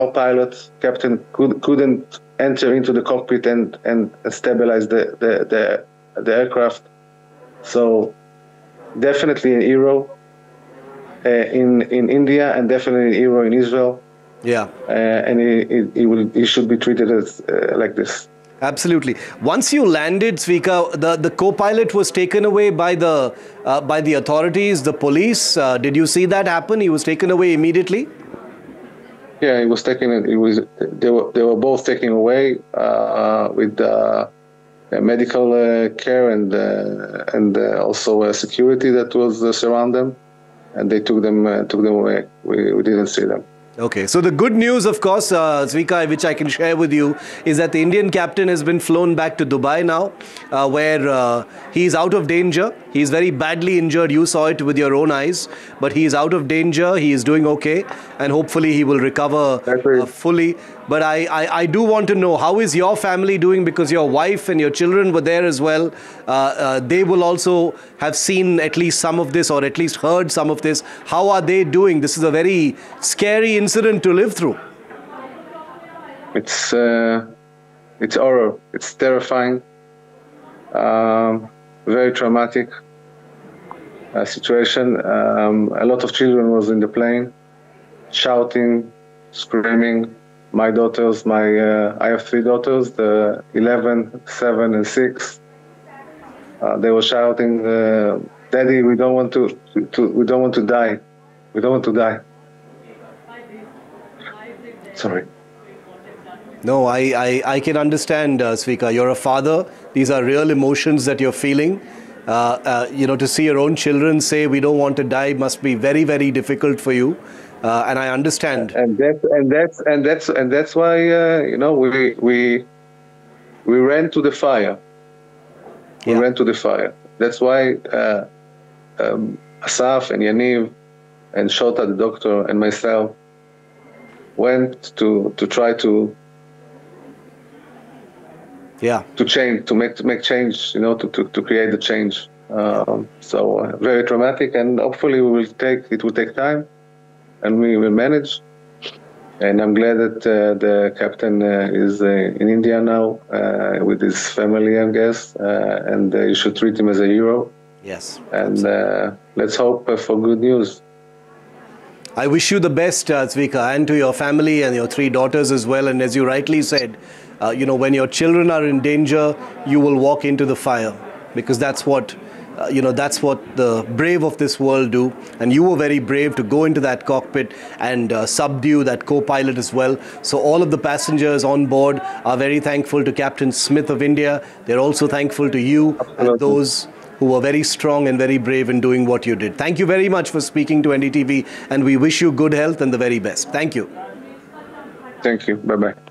pilot, captain couldn't enter into the cockpit and stabilize the aircraft. So definitely a hero in India, and definitely a hero in Israel. Yeah. And he should be treated as like this. Absolutely. Once you landed, Zvika, the co-pilot was taken away by the authorities, the police. Did you see that happen? He was taken away immediately? Yeah, he was taken. They were both taken away with medical care and also security that was surround them, and they took them away. We didn't see them. Okay, so the good news, of course, Zvika, which I can share with you, is that the Indian captain has been flown back to Dubai now, where he's out of danger. He's very badly injured. You saw it with your own eyes, but he's out of danger. He is doing okay, and hopefully he will recover fully. But I do want to know, how is your family doing? Because your wife and your children were there as well. They will also have seen at least some of this, or at least heard some of this. How are they doing? This is a very scary incident to live through. It's horror. It's terrifying. Very traumatic situation. A lot of children was in the plane, shouting, screaming. My daughters, I have 3 daughters, the 11, 7, and 6. They were shouting, "Daddy, we don't want to die. We don't want to die." Sorry. No, I can understand, Zvika. You're a father. These are real emotions that you're feeling. To see your own children say we don't want to die must be very, very difficult for you. And I understand. And that's why we ran to the fire. We ran to the fire. That's why Asaf and Yaniv and Shota, the doctor, and myself went to try to change, to make change, to create the change. So very traumatic, and hopefully it will take time, and we will manage. And I'm glad that the captain is in India now with his family, I guess, and you should treat him as a hero. Yes. And let's hope for good news. I wish you the best, Zvika, and to your family and your 3 daughters as well. And as you rightly said, when your children are in danger, you will walk into the fire, because that's what the brave of this world do. And you were very brave to go into that cockpit and subdue that co-pilot as well. So all of the passengers on board are very thankful to Captain Smith of India. They're also thankful to you. Absolutely. And those who were very strong and very brave in doing what you did. Thank you very much for speaking to NDTV, and we wish you good health and the very best. Thank you. Thank you. Bye-bye.